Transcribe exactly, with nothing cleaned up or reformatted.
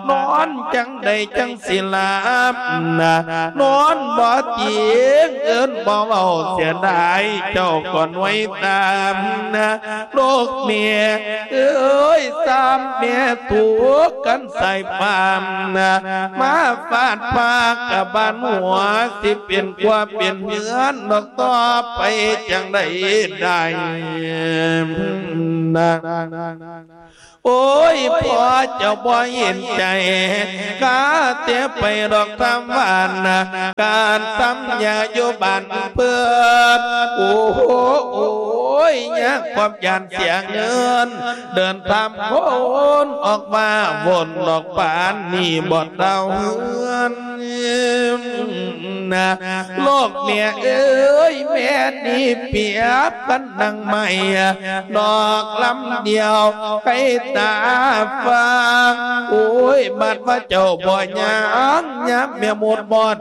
นอนจังใดจังสิลาบนะนอนบ่เจียงเอิ้นบ่เว้าเสียดายเจ้าก่อนไว้ตามนะโลกเมียเอ้ยสามเมียถูกกันใส่ปามนะมาฟาดพากับบ้านหัวสิเปลี่ยนกว่าเปลี่ยนเหือนดอกต่อไปจังได้ได้นะโอ้ยพ่อเจ้าบ่เห็นใจกาเตียไปดอกทำวานนะการทำยาอยู่บ้านเพื่อนโอ้โหโอ้ยเนี่ยความยานเสียเงินเดินตามโคนออกมาวนดอกปานนี่บอดดาวเฮือนนะโลกเมียเอ้ยแม่นี่เปียบกันดังไม่ดอกลำเดียวใครตาฟังโอ้ยบัดว่าเจ้าบ่ยังยับเมียหมดบอด